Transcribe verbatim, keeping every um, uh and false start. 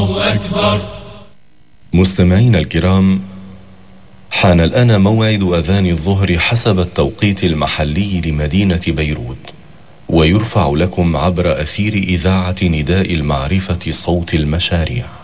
أكبر. مستمعينا الكرام، حان الآن موعد أذان الظهر حسب التوقيت المحلي لمدينة بيروت، ويرفع لكم عبر أثير إذاعة نداء المعرفة صوت المشاريع.